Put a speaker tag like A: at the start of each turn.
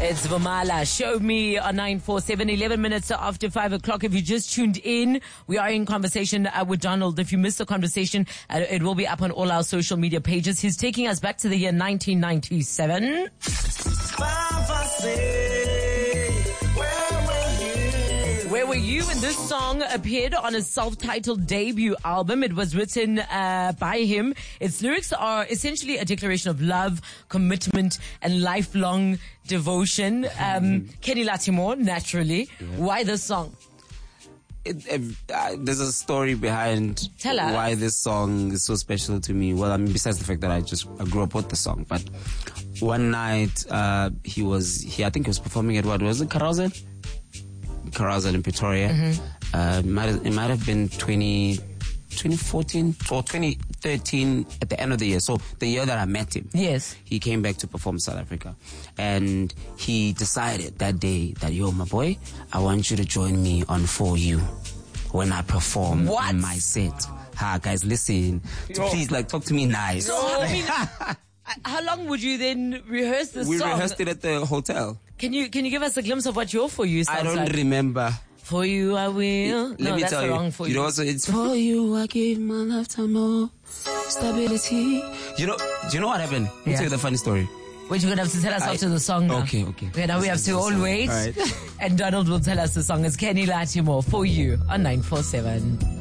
A: It's Vamala. Show me on 947, 11 minutes after 5 o'clock. If you just tuned in, we are in conversation with Donald. If you missed the conversation, it will be up on all our social media pages. He's taking us back to the year 1997. Where were you? And this song appeared on his self-titled debut album. It was written by him. Its lyrics are essentially a declaration of love, commitment, and lifelong devotion. Kenny Lattimore, naturally. Yeah. Why this song?
B: There's a story behind why this song is so special to me. Well, I mean, besides the fact that I grew up with the song, but one night I think he was performing at what was it, Carousel in Pretoria. Mm-hmm. It might have been 2014 or 2013 at the end of the year. So the year that I met him.
A: Yes.
B: He came back to perform South Africa. And he decided that day that, yo, my boy, I want you to join me on For You when I perform on my set. Guys, listen. Please, talk to me nice.
A: So, I mean, how long would you then rehearse this song?
B: We rehearsed it at the hotel.
A: Can you give us a glimpse of what your For You sounds like?
B: I don't remember.
A: For you I will.
B: Let me
A: that's
B: tell
A: the
B: you.
A: wrong For You.
B: Also, it's for you I give my lifetime more stability. Do you know what happened? Let me tell you the funny story.
A: Wait, you're going to have to tell us after the song now.
B: Okay.
A: Okay, now we have to all wait.
B: All right.
A: And Donald will tell us the song. It's Kenny Lattimore, For You on 947.